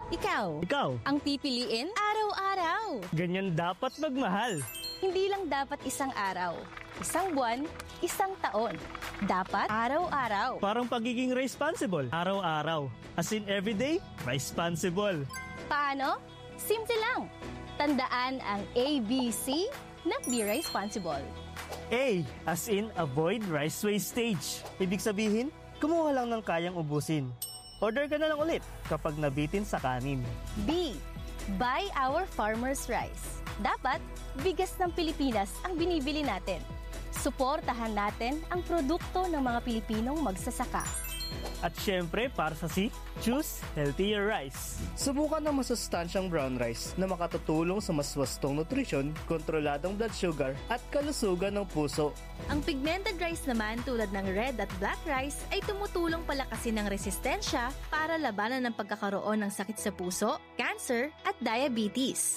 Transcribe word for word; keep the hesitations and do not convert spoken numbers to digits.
Ikaw, Ikaw, ang pipiliin araw-araw. ganyan dapat magmahal. Hindi lang dapat isang araw, isang buwan, isang taon. Dapat araw-araw. Parang pagiging responsible, araw-araw. As in everyday, responsible. Paano? Simple lang. Tandaan ang A B C ng Be Responsible. A, as in avoid rice wastage. Ibig sabihin, kumuha lang ng kayang ubusin. Order ka na lang ulit kapag nabitin sa kanin. B, buy our farmers' rice. Dapat, bigas ng Pilipinas ang binibili natin. Suportahan natin ang produkto ng mga Pilipinong magsasaka. At syempre, para sa C, choose healthier rice. Subukan ng masustansyang brown rice na makatutulong sa mas wastong nutrisyon, kontroladong blood sugar at kalusugan ng puso. Ang pigmented rice naman tulad ng red at black rice ay tumutulong palakasin ng resistensya para labanan ng pagkakaroon ng sakit sa puso, cancer at diabetes.